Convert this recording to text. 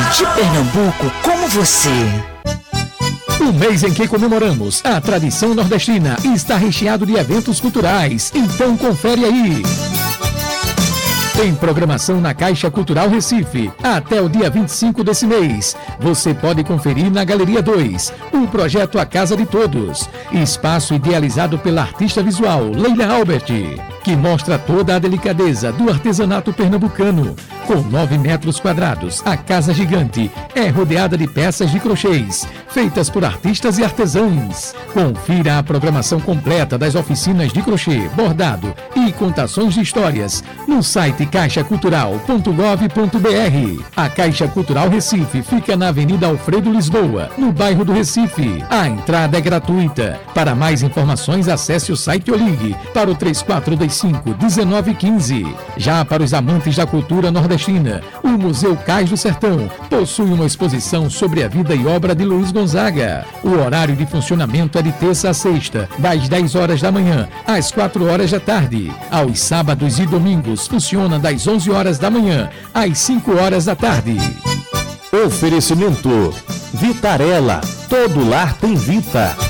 De Pernambuco como você. O mês em que comemoramos a tradição nordestina está recheado de eventos culturais, então confere aí. Tem programação na Caixa Cultural Recife até o dia 25 desse mês. Você pode conferir na Galeria 2, o projeto A Casa de Todos, espaço idealizado pela artista visual Leila Albert, que mostra toda a delicadeza do artesanato pernambucano. Com 9 metros quadrados, a casa gigante é rodeada de peças de crochês, feitas por artistas e artesãos. Confira a programação completa das oficinas de crochê, bordado e contações de histórias no site caixacultural.gov.br. A Caixa Cultural Recife fica na Avenida Alfredo Lisboa, no bairro do Recife. A entrada é gratuita. Para mais informações, acesse o site ou ligue para o 3425-1915. Já para os amantes da cultura nordestina, o Museu Cais do Sertão possui uma exposição sobre a vida e obra de Luiz Gonzaga. O horário de funcionamento é de terça a sexta, das 10 horas da manhã às 4 horas da tarde. Aos sábados e domingos, funciona das 11 horas da manhã às 5 horas da tarde. Oferecimento Vitarella. Todo lar tem Vita.